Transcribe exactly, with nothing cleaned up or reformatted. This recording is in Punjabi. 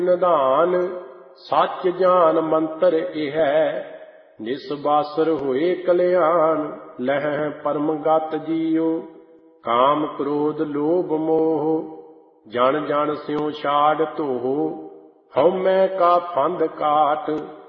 ਨਿਧਾਨ ਸੱਚ ਜਾਨ ਮੰਤਰ ਇਹ ਹੈ, ਜਿਸ ਬਾਸਰ ਹੋਏ ਕਲਿਆਣ। ਲਹਿ ਪਰਮ ਗਤ ਜੀਉ ਕਾਮ ਕ੍ਰੋਧ ਲੋਭ ਮੋਹ, ਜਨ ਜਨ ਸਿਉ ਛਾੜ ਧੋਹ। ਹਉਮੈ ਕਾ ਫੰਦ ਕਾਟ